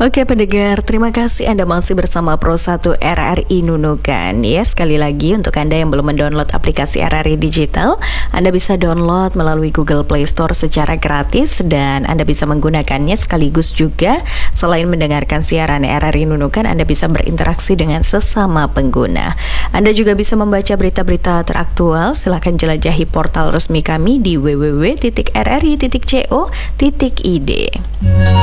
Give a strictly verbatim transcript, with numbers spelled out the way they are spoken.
Oke pendengar, terima kasih Anda masih bersama Pro satu R R I Nunukan. Ya, sekali lagi untuk Anda yang belum mendownload aplikasi R R I Digital, Anda bisa download melalui Google Play Store secara gratis dan Anda bisa menggunakannya sekaligus juga selain mendengarkan siaran R R I Nunukan, Anda bisa berinteraksi dengan sesama pengguna. Anda juga bisa membaca berita-berita teraktual. Silakan jelajahi portal resmi kami di w w w titik r r i titik co titik i d.